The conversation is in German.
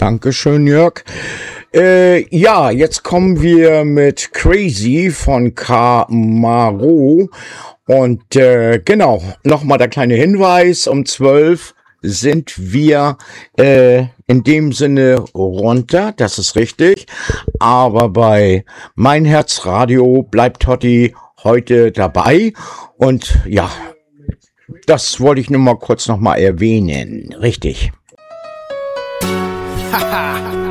Dankeschön, Jörg. Ja, jetzt kommen wir mit Crazy von Camaro. Und genau, nochmal der kleine Hinweis, um 12 sind wir in dem Sinne runter, das ist richtig. Aber bei Mein Herz Radio bleibt Totti heute dabei. Und ja, das wollte ich nur mal kurz nochmal erwähnen. Richtig. Haha.